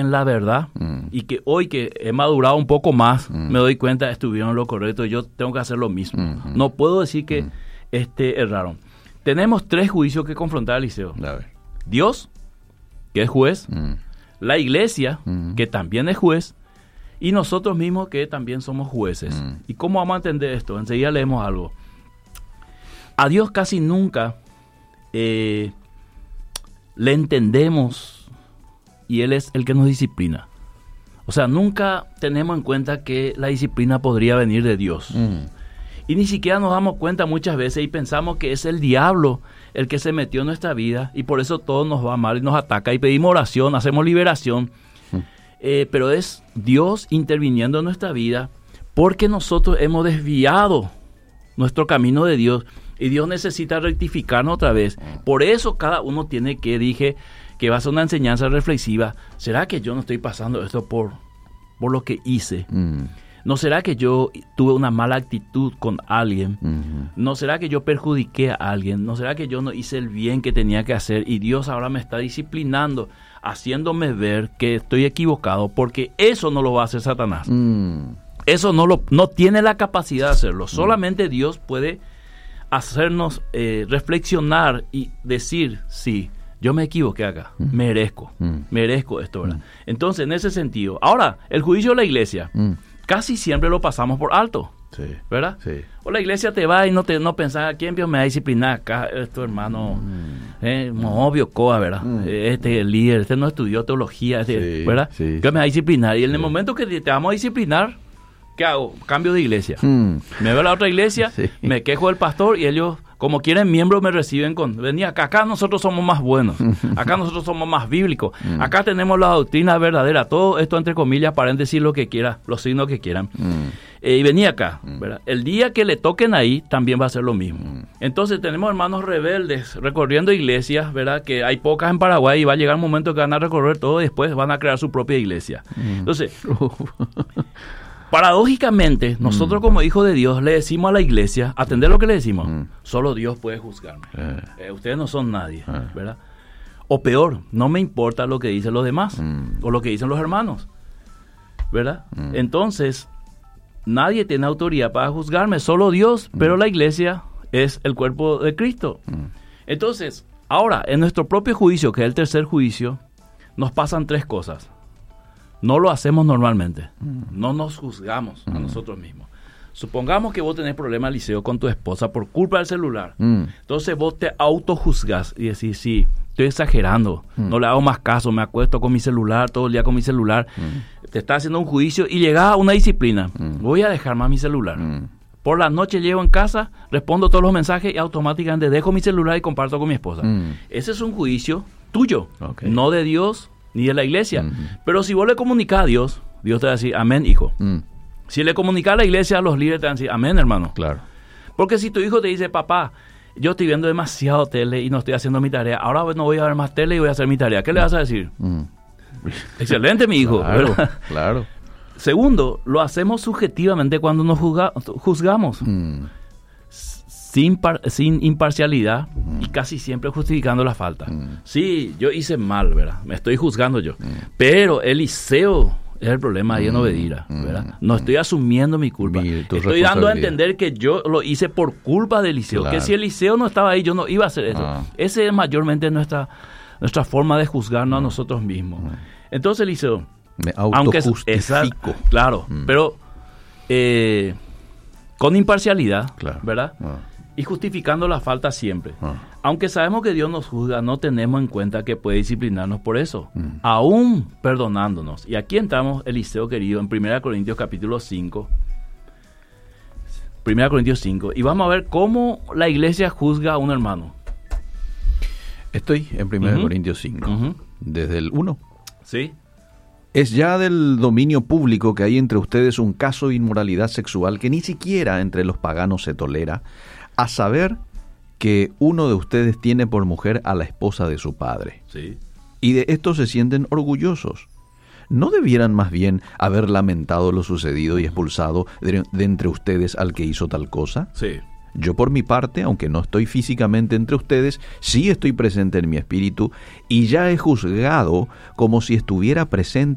en la verdad y que hoy que he madurado un poco más, me doy cuenta estuvieron en lo correcto, yo tengo que hacer lo mismo. No puedo decir que erraron. Tenemos 3 juicios que confrontar, Eliseo. Dios, que es juez, la iglesia, que también es juez, y nosotros mismos que también somos jueces. ¿Y cómo vamos a entender esto? Enseguida leemos algo. A Dios casi nunca le entendemos y Él es el que nos disciplina. O sea, nunca tenemos en cuenta que la disciplina podría venir de Dios. Y ni siquiera nos damos cuenta muchas veces y pensamos que es el diablo el que se metió en nuestra vida y por eso todo nos va mal y nos ataca y pedimos oración, hacemos liberación. Pero es Dios interviniendo en nuestra vida porque nosotros hemos desviado nuestro camino de Dios y Dios necesita rectificarnos otra vez. Por eso cada uno tiene dije que va a ser una enseñanza reflexiva. ¿Será que yo no estoy pasando esto por lo que hice? ¿No será que yo tuve una mala actitud con alguien? ¿No será que yo perjudiqué a alguien? ¿No será que yo no hice el bien que tenía que hacer? Y Dios ahora me está disciplinando, haciéndome ver que estoy equivocado, porque eso no lo va a hacer Satanás. Eso no tiene la capacidad de hacerlo. Solamente Dios puede hacernos reflexionar y decir, sí, yo me equivoqué acá, merezco esto, ¿verdad? Entonces, en ese sentido, ahora, el juicio de la iglesia, casi siempre lo pasamos por alto, ¿verdad? Sí. O la iglesia te va y no pensás, ¿quién me va a disciplinar acá? Esto, hermano, obvio, coa, ¿verdad? Este líder, no estudió teología, ¿verdad? Sí. ¿Qué me va a disciplinar? Y en el momento que te vamos a disciplinar, ¿qué hago? Cambio de iglesia. Me veo a la otra iglesia, me quejo del pastor y ellos, como quieren miembros, me reciben vení acá nosotros somos más buenos, acá nosotros somos más bíblicos, acá tenemos la doctrina verdadera, todo esto entre comillas, paréntesis, lo que quiera, los signos que quieran. Y vení acá, ¿verdad? El día que le toquen ahí, también va a ser lo mismo. Entonces tenemos hermanos rebeldes recorriendo iglesias, ¿verdad? Que hay pocas en Paraguay y va a llegar un momento que van a recorrer todo y después van a crear su propia iglesia. Entonces, paradójicamente, nosotros como hijos de Dios le decimos a la iglesia, atender lo que le decimos, solo Dios puede juzgarme. Ustedes no son nadie, ¿verdad? O peor, no me importa lo que dicen los demás o lo que dicen los hermanos, ¿verdad? Entonces, nadie tiene autoridad para juzgarme, solo Dios, pero la iglesia es el cuerpo de Cristo. Entonces, ahora, en nuestro propio juicio, que es el tercer juicio, nos pasan 3 cosas. No lo hacemos normalmente. No nos juzgamos a nosotros mismos. Supongamos que vos tenés problemas, Eliseo, con tu esposa por culpa del celular. Entonces vos te autojuzgás y decís, sí, estoy exagerando. No le hago más caso, me acuesto con mi celular, todo el día con mi celular. Te está haciendo un juicio y llegás a una disciplina. Voy a dejar más mi celular. Por la noche llego en casa, respondo todos los mensajes y automáticamente dejo mi celular y comparto con mi esposa. Ese es un juicio tuyo, no de Dios ni de la iglesia. Pero si vos le comunicás a Dios, Dios te va a decir, amén, hijo. Si le comunicás a la iglesia, a los líderes te van a decir, amén, hermano. Claro. Porque si tu hijo te dice, papá, yo estoy viendo demasiado tele y no estoy haciendo mi tarea, ahora no voy a ver más tele y voy a hacer mi tarea, ¿qué le vas a decir? Excelente, mi hijo. Claro. Segundo, lo hacemos subjetivamente cuando nos juzgamos. Sin imparcialidad y casi siempre justificando la falta. Sí, yo hice mal, ¿verdad? Me estoy juzgando yo. Pero Eliseo es el problema ahí en Obedira, ¿verdad? No estoy asumiendo mi culpa. Estoy dando a entender que yo lo hice por culpa de Eliseo. Claro. Que si Eliseo no estaba ahí, yo no iba a hacer eso. Esa es mayormente nuestra forma de juzgarnos a nosotros mismos. Entonces, Eliseo, me autojustifico. Claro, pero con imparcialidad, ¿verdad? Y justificando la falta siempre. Aunque sabemos que Dios nos juzga, no tenemos en cuenta que puede disciplinarnos por eso, aún perdonándonos. Y aquí entramos, Eliseo querido, en 1 Corintios capítulo 5. 1 Corintios 5. Y vamos a ver cómo la iglesia juzga a un hermano. Estoy en 1 Corintios 5, desde el 1. Sí. Es ya del dominio público que hay entre ustedes un caso de inmoralidad sexual que ni siquiera entre los paganos se tolera, a saber que uno de ustedes tiene por mujer a la esposa de su padre. Sí. Y de esto se sienten orgullosos. ¿No debieran más bien haber lamentado lo sucedido y expulsado de entre ustedes al que hizo tal cosa? Sí. Yo por mi parte, aunque no estoy físicamente entre ustedes, sí estoy presente en mi espíritu y ya he juzgado como si estuviera presente